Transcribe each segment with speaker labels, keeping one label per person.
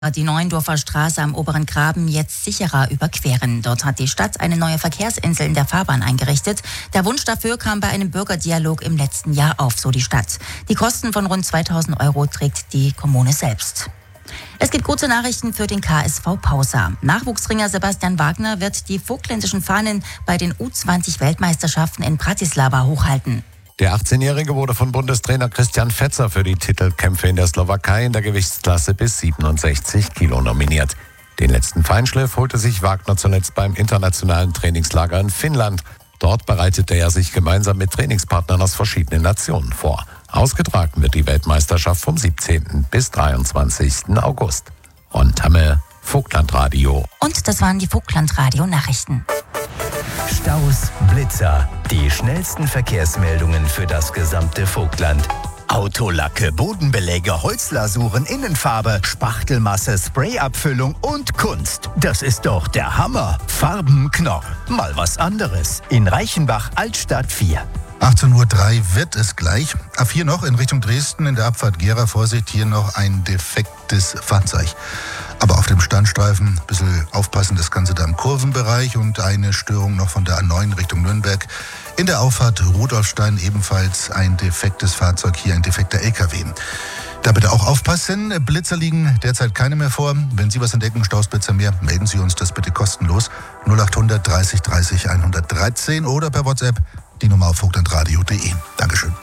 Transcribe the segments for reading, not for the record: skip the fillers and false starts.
Speaker 1: Die Neuendorfer Straße am Oberen Graben jetzt sicherer überqueren. Dort hat die Stadt eine neue Verkehrsinsel in der Fahrbahn eingerichtet. Der Wunsch dafür kam bei einem Bürgerdialog im letzten Jahr auf, so die Stadt. Die Kosten von rund 2.000 € trägt die Kommune selbst. Es gibt gute Nachrichten für den KSV Pausa. Nachwuchsringer Sebastian Wagner wird die vogtländischen Fahnen bei den U20-Weltmeisterschaften in Bratislava hochhalten.
Speaker 2: Der 18-Jährige wurde von Bundestrainer Christian Fetzer für die Titelkämpfe in der Slowakei in der Gewichtsklasse bis 67 Kilo nominiert. Den letzten Feinschliff holte sich Wagner zuletzt beim internationalen Trainingslager in Finnland. Dort bereitete er sich gemeinsam mit Trainingspartnern aus verschiedenen Nationen vor. Ausgetragen wird die Weltmeisterschaft vom 17. bis 23. August. Ron Tamme, Vogtlandradio.
Speaker 1: Und das waren die Vogtlandradio-Nachrichten.
Speaker 3: Staus, Blitzer, die schnellsten Verkehrsmeldungen für das gesamte Vogtland. Autolacke, Bodenbeläge, Holzlasuren, Innenfarbe, Spachtelmasse, Sprayabfüllung und Kunst. Das ist doch der Hammer. Farbenknorr. Mal was anderes. In Reichenbach, Altstadt 4.
Speaker 4: 18:03 Uhr wird es gleich. A4 noch in Richtung Dresden in der Abfahrt Gera. Vorsicht, hier noch ein defektes Fahrzeug. Aber auf dem Standstreifen ein bisschen aufpassen, das Ganze da im Kurvenbereich und eine Störung noch von der A9 Richtung Nürnberg. In der Auffahrt Rudolfstein ebenfalls ein defektes Fahrzeug, hier ein defekter LKW. Da bitte auch aufpassen, Blitzer liegen derzeit keine mehr vor. Wenn Sie was entdecken, Stausblitzer mehr, melden Sie uns das bitte kostenlos. 0800 30 30 113 oder per WhatsApp die Nummer auf vogtlandradio.de. Dankeschön.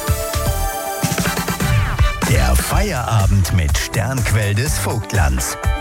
Speaker 3: Der Feierabend mit Sternquell des Vogtlands.